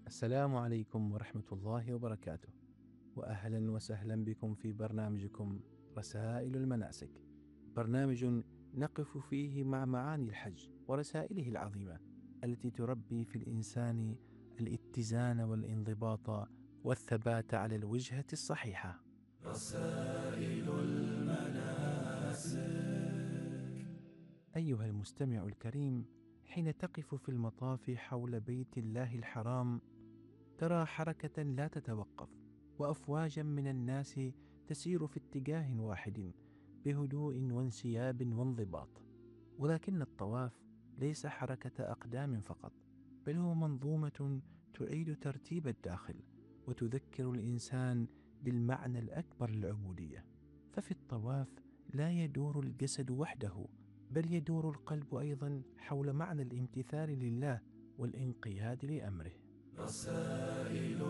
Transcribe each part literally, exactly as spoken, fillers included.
السلام عليكم ورحمة الله وبركاته، وأهلا وسهلا بكم في برنامجكم رسائل المناسك. برنامج نقف فيه مع معاني الحج ورسائله العظيمة التي تربي في الإنسان الاتزان والانضباط والثبات على الوجهة الصحيحة. رسائل المناسك. أيها المستمع الكريم، حين تقف في المطاف حول بيت الله الحرام ترى حركة لا تتوقف، وأفواجا من الناس تسير في اتجاه واحد بهدوء وانسياب وانضباط. ولكن الطواف ليس حركة أقدام فقط، بل هو منظومة تعيد ترتيب الداخل وتذكر الإنسان بالمعنى الأكبر للعبودية. ففي الطواف لا يدور الجسد وحده، بل يدور القلب أيضا حول معنى الامتثال لله والانقياد لأمره. رسائل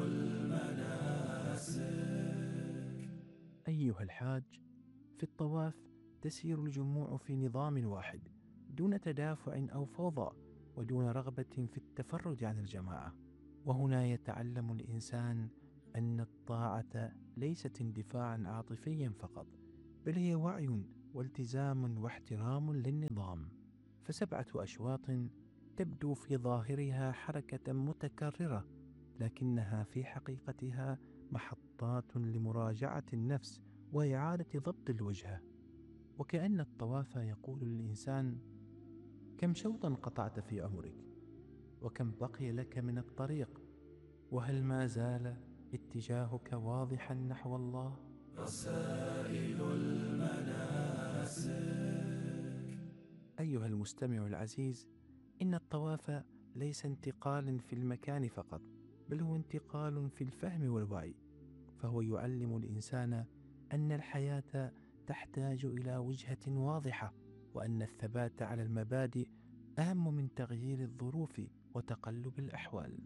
المناسك. أيها الحاج، في الطواف تسير الجموع في نظام واحد، دون تدافع أو فوضى، ودون رغبة في التفرد عن الجماعة. وهنا يتعلم الإنسان أن الطاعة ليست اندفاعا عاطفيا فقط، بل هي وعي والتزام واحترام للنظام. فسبعة أشواط تبدو في ظاهرها حركة متكررة، لكنها في حقيقتها محطات لمراجعة النفس وإعادة ضبط الوجهة. وكأن الطواف يقول للإنسان: كم شوطا قطعت في عمرك؟ وكم بقي لك من الطريق؟ وهل ما زال اتجاهك واضحا نحو الله؟ رسائل المناسك. أيها المستمع العزيز، إن الطواف ليس انتقال في المكان فقط، بل هو انتقال في الفهم والوعي. فهو يعلم الإنسان أن الحياة تحتاج إلى وجهة واضحة، وأن الثبات على المبادئ أهم من تغيير الظروف وتقلب الأحوال.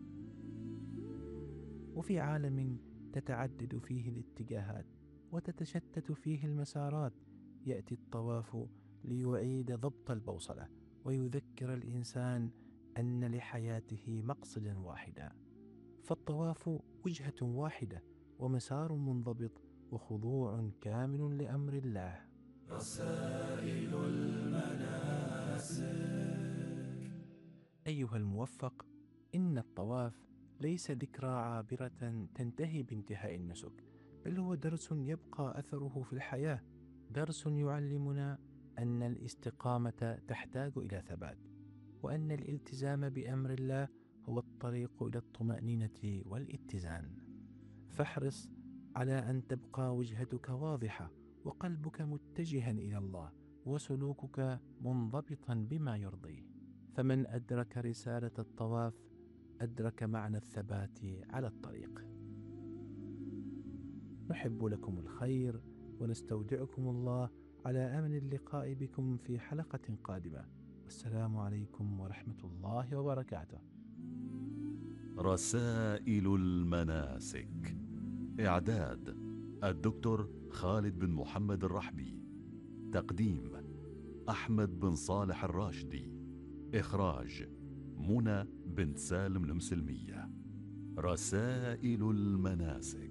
وفي عالم تتعدد فيه الاتجاهات وتتشتت فيه المسارات، يأتي الطواف ليعيد ضبط البوصلة ويذكر الإنسان أن لحياته مقصدا واحدا. فالطواف وجهة واحدة ومسار منضبط وخضوع كامل لأمر الله. رسائل المناسك. أيها الموفق، إن الطواف ليس ذكرى عابرة تنتهي بانتهاء النسك، بل هو درس يبقى أثره في الحياة، درس يعلمنا أن الاستقامة تحتاج إلى ثبات، وأن الالتزام بأمر الله هو الطريق إلى الطمأنينة والاتزان. فاحرص على أن تبقى وجهتك واضحة، وقلبك متجها إلى الله، وسلوكك منضبطا بما يرضيه. فمن أدرك رسالة الطواف أدرك معنى الثبات على الطريق. نحب لكم الخير ونستودعكم الله، على أمل اللقاء بكم في حلقة قادمة. والسلام عليكم ورحمة الله وبركاته. رسائل المناسك. إعداد الدكتور خالد بن محمد الرحبي. تقديم أحمد بن صالح الراشدي. إخراج منى بنت سالم المسلمية. رسائل المناسك.